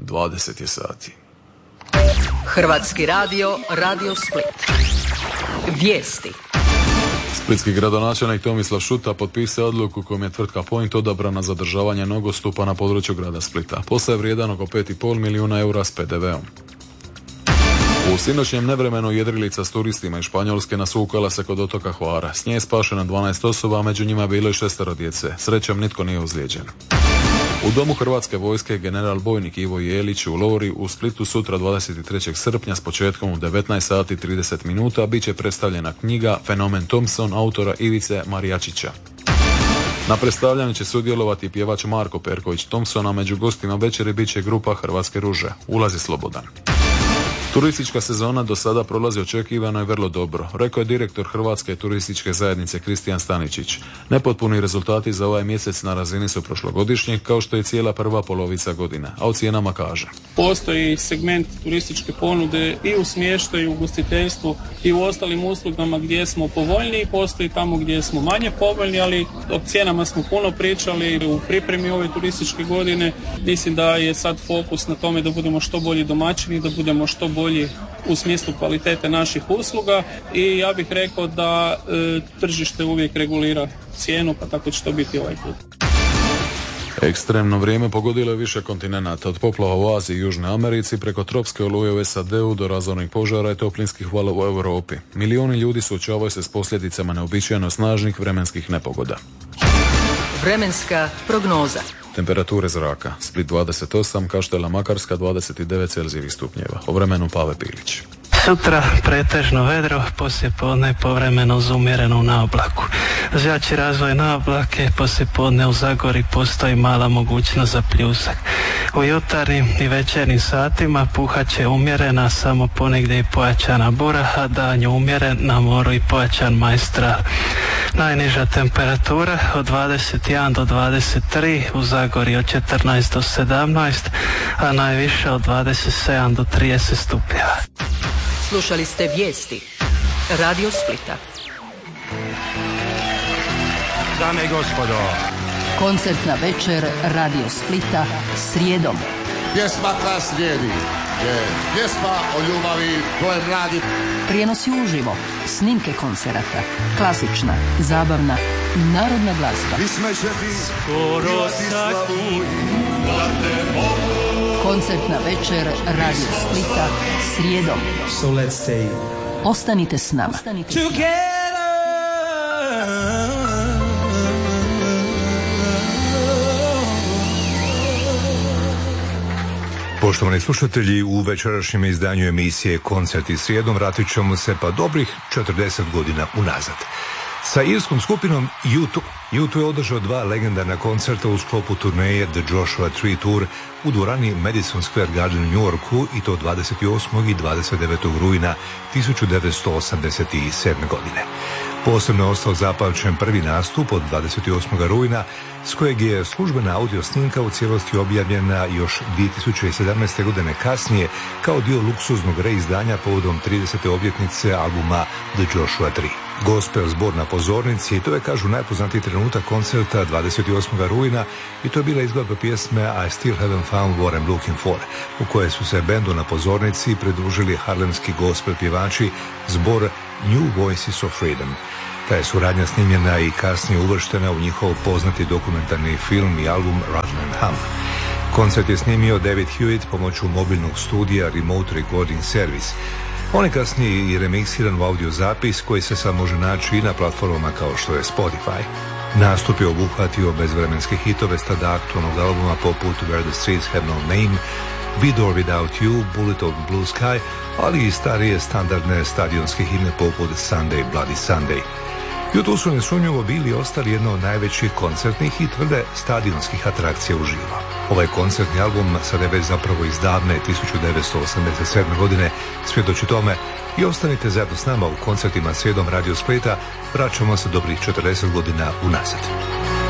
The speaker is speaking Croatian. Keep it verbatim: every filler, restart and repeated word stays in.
dvadeset je sati. Hrvatski radio, Radio Split. Vijesti. Splitski gradonačelnik Tomislav Šuta potpisao odluku kojom je tvrtka Point odabrana za održavanje nogostupa na području grada Splita. Posao je vrijedan oko pet i pol milijuna eura s pe de veom. U sinoćnjem nevremenu jedrilica s turistima iz Španjolske nasukala se kod otoka Hvara. S nje je spašeno dvanaest osoba, a među njima bilo i šestero djece. Srećom nitko nije ozlijeđen. U domu Hrvatske vojske general bojnik Ivo Jelić u Lori u Splitu sutra dvadeset trećeg srpnja s početkom u devetnaest sati i trideset minuta bit će predstavljena knjiga Fenomen Thompson autora Ivice Marijačića. Na predstavljanju će sudjelovati pjevač Marko Perković Thompson, a među gostima večeri bit će grupa Hrvatske ruže. Ulaz je slobodan. Turistička sezona do sada prolazi očekivano i vrlo dobro, rekao je direktor Hrvatske turističke zajednice Kristijan Staničić. Nepotpuni rezultati za ovaj mjesec na razini su prošlogodišnjih, kao što je cijela prva polovica godine, a o cijenama kaže. Postoji segment turističke ponude i u smještaju, u ugostiteljstvu i u ostalim uslugama gdje smo povoljniji, postoji tamo gdje smo manje povoljni, ali o cijenama smo puno pričali u pripremi ove turističke godine. Mislim da je sad fokus na tome da budemo što bolji domaćini, da budemo što bolji bolji u smislu kvalitete naših usluga i ja bih rekao da e, tržište uvijek regulira cijenu, pa tako će to biti ovaj put. Ekstremno vrijeme pogodilo je više kontinenata, od poplava u Aziji i Južnoj Americi preko tropske oluje u es a de-u do razornih požara i toplinskih valova u Europi. Milijuni ljudi suočavaju se s posljedicama neobičajno snažnih vremenskih nepogoda. Vremenska prognoza. Temperature zraka: Split dvadeset osam, Kaštela Makarska dvadeset devet celzijevih stupnjeva. O vremenu Pave Pilić. Sutra pretežno vedro, poslijepodne povremeno uz umjerenu naoblaku. Uz jači razvoj naoblake poslijepodne u Zagori postoji mala mogućnost za pljusak. U jutarnjim i večernjim satima puhat će umjerena, samo ponegdje i pojačana bura, a danju umjeren, na moru i pojačan majstral. Najniža temperatura od dvadeset jedan do dvadeset tri, u Zagori od četrnaest do sedamnaest, a najviša od dvadeset sedam do trideset stupnjeva. Slušali ste vijesti Radio Splita. Dame i gospodo, koncertna večer Radio Splita srijedom. Pjesma koja slijedi je pjesma o ljubavi koje mladi. Prijenosi uživo, snimke koncerata, klasična, zabavna i narodna glazba. skoro sati da te mogu. Koncertna večer Radio Splita srijedom. So let's stay. Ostanite s nama. Poštovani slušatelji, u večerašnjem izdanju emisije Koncerti srijedom vratit ćemo se pa dobrih četrdeset godina unazad. Sa irskom skupinom U dva. U dva je održao dva legendarna koncerta u sklopu turneje The Joshua Tree Tour u dvorani Madison Square Garden u New Yorku, i to dvadeset osmog i dvadeset devetog rujna tisuću devetsto osamdeset sedme. godine. Posebno je ostao zapamćen prvi nastup od dvadeset osmog rujna, s kojeg je službena audio snimka u cijelosti objavljena još dvije tisuće sedamnaeste. godine kasnije kao dio luksuznog reizdanja povodom tridesete obljetnice albuma The Joshua Tree. Gospel zbor na pozornici, to je, kažu, najpoznatiji trenutak koncerta dvadeset osmog rujna, i to je bila izvedba pjesme I Still Haven't Found What I'm Looking For, u kojoj su se bendu na pozornici pridružili harlemski gospel pjevači zbor New Voices of Freedom. Ta je suradnja snimljena i kasnije uvrštena u njihov poznati dokumentarni film i album Rattle and Hum. Koncert je snimio David Hewitt pomoću mobilnog studija Remote Recording Service. On je kasnije i remiksiran u audio zapis koji se sad može naći i na platformama kao što je Spotify. Nastup je obuhvatio bezvremenske hitove s tada aktualnog albuma poput Where the Streets Have No Name, With or Without You, Bullet of Blue Sky, ali i starije standardne stadionske himne poput Sunday, Bloody Sunday. U dva su nesumnjivo bili i ostali jedna od najvećih koncertnih i tvrde stadionskih atrakcija uživo. Ovaj koncertni album sada je već zapravo iz davne tisuću devetsto osamdeset sedme. godine svjedoči tome, i ostanite zajedno s nama u koncertima srijedom Radio Splita. Vraćamo se dobrih četrdeset godina unazad.